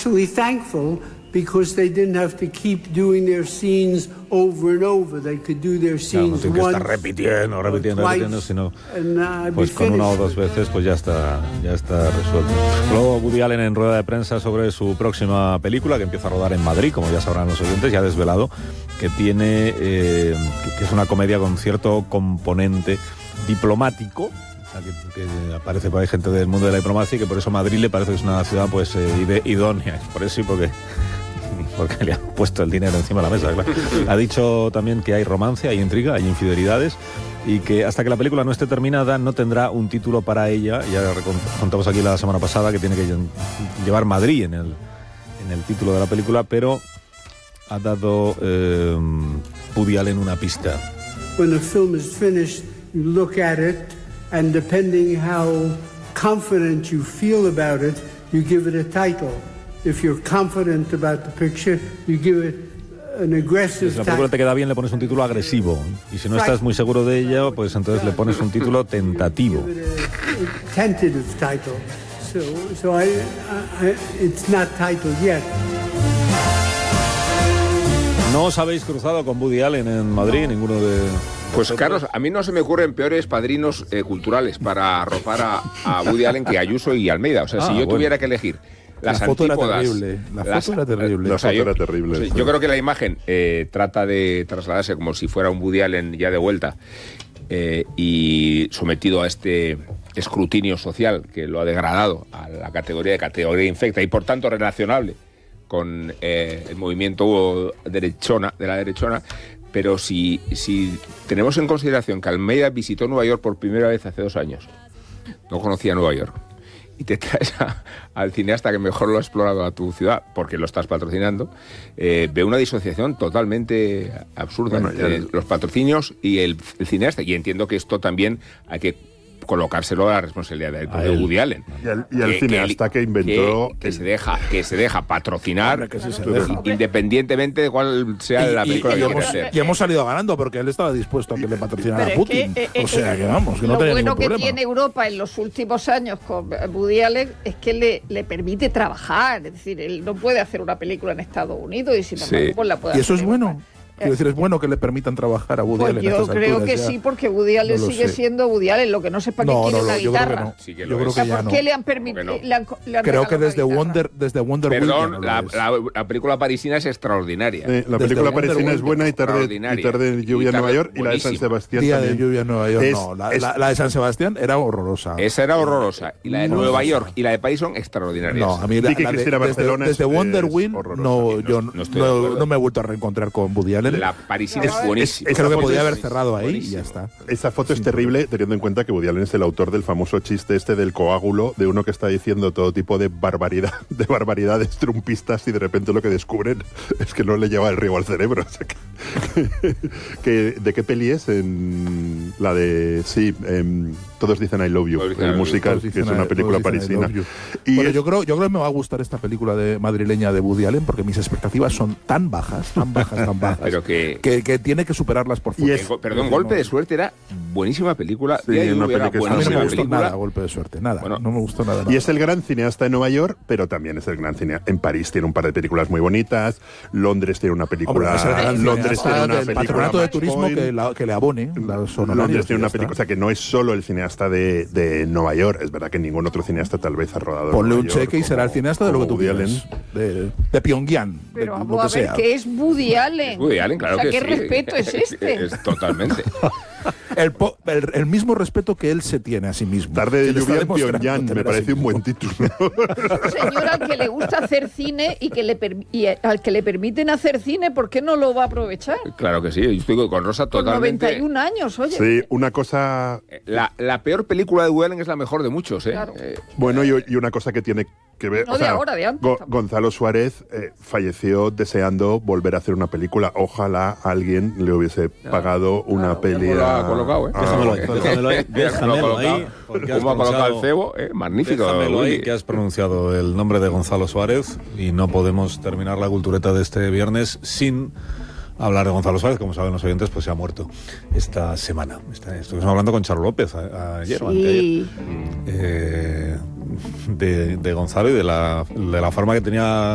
actually thankful because they didn't have to keep doing their scenes over and over. They could do their scenes no, once, estar repitiendo, sino and pues con una o dos veces pues ya está resuelto. Luego Woody Allen en rueda de prensa sobre su próxima película, que empieza a rodar en Madrid, como ya sabrán los oyentes, ya ha desvelado que tiene que es una comedia con cierto componente diplomático. Que aparece por ahí gente del mundo de la diplomacia y que por eso Madrid le parece que es una ciudad pues idónea. Por eso y porque le han puesto el dinero encima de la mesa, claro. Ha dicho también que hay romance, hay intriga, hay infidelidades y que hasta que la película no esté terminada no tendrá un título para ella. Ya contamos aquí la semana pasada que tiene que llevar Madrid en el título de la película, pero ha dado Woody Allen una pista. When the film is finished, you look at it, and depending how confident you feel about it, you give it a title. If you're confident about the picture, you give it an aggressive title. Si la película te queda bien, le pones un título agresivo. Y si no estás muy seguro de ella, pues entonces le pones un título tentativo. A tentative title. So it's not titled yet. ¿No os habéis cruzado con Woody Allen en Madrid? Ninguno de... Pues Carlos, a mí no se me ocurren peores padrinos culturales para arropar a Woody Allen que Ayuso y Almeida. O sea, si yo tuviera que elegir las antípodas... La foto era terrible. Yo creo que la imagen trata de trasladarse como si fuera un Woody Allen ya de vuelta y sometido a este escrutinio social que lo ha degradado a la categoría infecta y por tanto relacionable con el movimiento de la derechona. Pero si tenemos en consideración que Almeida visitó Nueva York por primera vez hace 2 años, no conocía Nueva York, y te traes al cineasta que mejor lo ha explorado a tu ciudad, porque lo estás patrocinando, ve una disociación totalmente absurda entre los patrocinios y el cineasta. Y entiendo que esto también hay que colocárselo a la responsabilidad de Woody Allen. Y al cineasta que inventó... Que se deja patrocinar, independientemente de cuál sea la película que quiera hacer. Y hemos salido ganando porque él estaba dispuesto a que le patrocinara a Putin. O sea, que vamos, que no tenía ningún problema. Lo bueno que tiene Europa en los últimos años con Woody Allen es que le permite trabajar. Es decir, él no puede hacer una película en Estados Unidos y sin embargo pues la puede hacer. ¿Y eso es bueno? Quiero decir, ¿es bueno que le permitan trabajar a Woody Allen? Yo creo que sí, porque Woody Allen sigue siendo Woody Allen. Lo que no sé para qué quiere una guitarra. Yo creo que ya no. ¿Por qué le han permitido? Creo que desde Wonder Perdón, la película parisina es extraordinaria. La película parisina es buena y tarde de lluvia en Nueva York, y la de San Sebastián Día también. de lluvia en Nueva York no. La de San Sebastián era horrorosa. Esa era horrorosa. Y la de Nueva York y la de París son extraordinarias. No, a mí desde Wonder Wheel no me he vuelto a reencontrar con Woody Allen. La parisina es buenísimo. Creo que podía haber cerrado ahí y ya está. Esa foto es terrible, teniendo en cuenta que Woody Allen es el autor del famoso chiste del coágulo, de uno que está diciendo todo tipo de barbaridades trumpistas y de repente lo que descubren es que no le lleva el riego al cerebro. O sea ¿de qué peli es? La de... Todos dicen I Love You, el musical, que es una película parisina. Y bueno, yo creo que me va a gustar esta película madrileña de Woody Allen porque mis expectativas son tan bajas, pero que tiene que superarlas por fuerza. Perdón, Golpe de Suerte era buenísima película. Sí, una película que a mí no me gustó nada, Golpe de Suerte, nada. Bueno, no me gustó nada. Y es el gran cineasta en Nueva York, pero también es el gran cineasta en París. Tiene un par de películas muy bonitas. Londres tiene una película. Londres tiene una película. Patronato de turismo que le abone. Londres tiene una película, o sea que no es solo el cineasta de Nueva York. Es verdad que ningún otro cineasta tal vez ha rodado. Ponle un cheque y será el cineasta de lo que tú quieras. De Pyongyang. Pero vamos a ver que es Woody Allen. Es Woody Allen, claro que sí. ¿Qué respeto es este? Es totalmente. El mismo respeto que él se tiene a sí mismo. Tarde de lluvia en Pyongyang, me parece un buen título. Un señor al que le gusta hacer cine y al que le permiten hacer cine, ¿por qué no lo va a aprovechar? Claro que sí, yo estoy con Rosa totalmente. Con 91 años, oye. Sí, una cosa... La peor película de Woody Allen es la mejor de muchos, ¿eh? Claro. Bueno, y una cosa que tiene que ver... No de ahora, de antes. Gonzalo Suárez falleció deseando volver a hacer una película. Ojalá alguien le hubiese pagado una peli. Colocado, Déjamelo ahí. ¿Cómo ha colocado el cebo? Magnífico. Déjamelo ahí, que has pronunciado el nombre de Gonzalo Suárez y no podemos terminar la cultureta de este viernes sin hablar de Gonzalo Suárez. Como saben los oyentes, pues se ha muerto esta semana. Estuvimos hablando con Charo López ayer o anteayer de Gonzalo y de la forma que tenía